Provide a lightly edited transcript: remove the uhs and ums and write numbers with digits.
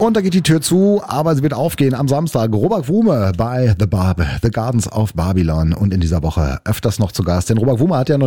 Und da geht die Tür zu, aber sie wird aufgehen am Samstag. Robert Wume bei The Gardens of Babylon und in dieser Woche öfters noch zu Gast. Denn Robert Wume hat ja noch